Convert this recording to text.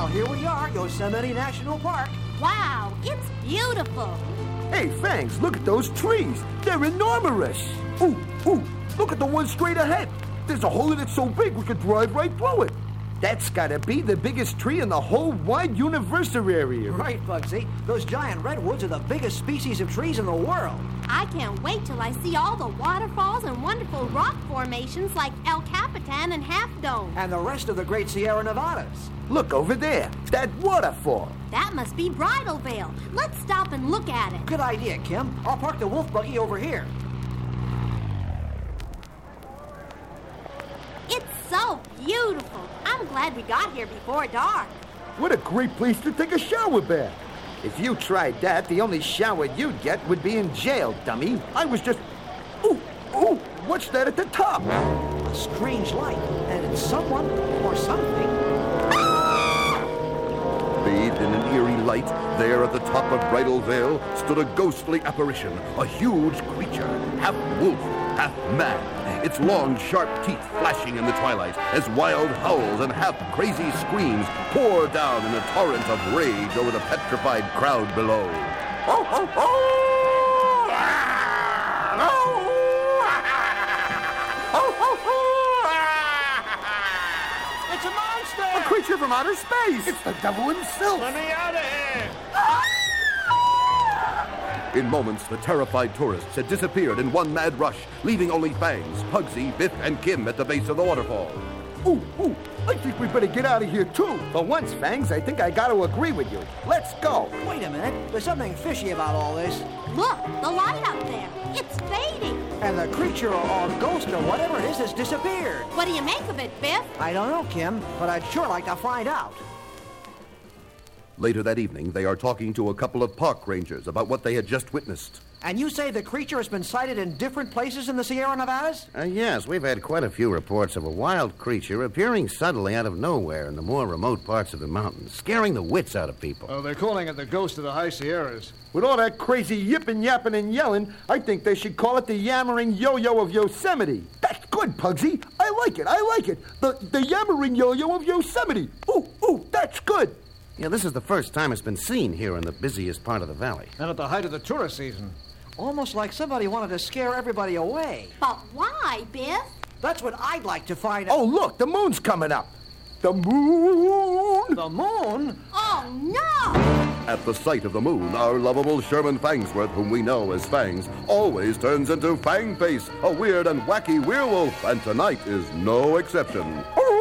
Well, here we are, Yosemite National Park. Wow, it's beautiful. Hey, Fangs, look at those trees. They're enormous. Ooh, look at the one straight ahead. There's a hole in it so big we could drive right through it. That's gotta be the biggest tree in the whole wide Universal area. Right, Bugsy. Those giant redwoods are the biggest species of trees in the world. I can't wait till I see all the waterfalls and wonderful rock formations like El Capitan and Half Dome. And the rest of the Great Sierra Nevadas. Look over there, that waterfall. That must be Bridal Veil. Let's stop and look at it. Good idea, Kim. I'll park the wolf buggy over here. It's so beautiful. I'm glad we got here before dark. What a great place to take a shower bath. If you tried that, the only shower you'd get would be in jail, dummy. I was just... Ooh, what's that at the top? A strange light, and it's someone or something. Bathed in an eerie light, there at the top of Bridal Veil stood a ghostly apparition, a huge creature, half wolf, half man, its long, sharp teeth flashing in the twilight as wild howls and half-crazy screams pour down in a torrent of rage over the petrified crowd below. It's a monster! A creature from outer space! It's the devil himself! Let me out of here! In moments, the terrified tourists had disappeared in one mad rush, leaving only Fangs, Pugsy, Biff, and Kim at the base of the waterfall. Ooh, I think we better get out of here, too. For once, Fangs, I think I got to agree with you. Let's go. Wait a minute. There's something fishy about all this. Look, the light up there. It's fading. And the creature or ghost or whatever it is has disappeared. What do you make of it, Biff? I don't know, Kim, but I'd sure like to find out. Later that evening, they are talking to a couple of park rangers about what they had just witnessed. And you say the creature has been sighted in different places in the Sierra Nevadas? Yes, we've had quite a few reports of a wild creature appearing suddenly out of nowhere in the more remote parts of the mountains, scaring the wits out of people. Oh, they're calling it the ghost of the High Sierras. With all that crazy yipping, yapping, and yelling, I think they should call it the yammering yo-yo of Yosemite. That's good, Pugsy. I like it. The yammering yo-yo of Yosemite. Ooh, that's good. Yeah, this is the first time it's been seen here in the busiest part of the valley. And at the height of the tourist season. Almost like somebody wanted to scare everybody away. But why, Biff? That's what I'd like to find out. Oh, look, the moon's coming up. The moon! The moon? Oh, no! At the sight of the moon, our lovable Sherman Fangsworth, whom we know as Fangs, always turns into Fangface, a weird and wacky werewolf, and tonight is no exception. Oh,